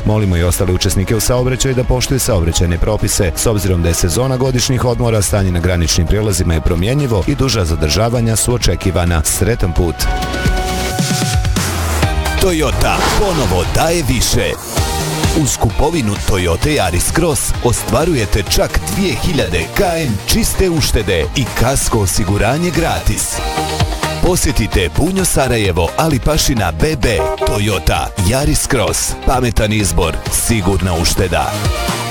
Molimo i ostale učesnike u saobraćaju da poštuju saobraćajne propise. S obzirom da je sezona godišnjih odmora, stanje na graničnim prijelazima je promjenjivo i duža zadržavanja su očekivana. Sretan put! Toyota ponovo daje više. Uz kupovinu Toyota Yaris Cross ostvarujete čak 2000 km čiste uštede i kasko osiguranje gratis. Posjetite Bunjo Sarajevo, Alipašina BB. Toyota Yaris Cross. Pametan izbor, sigurna ušteda.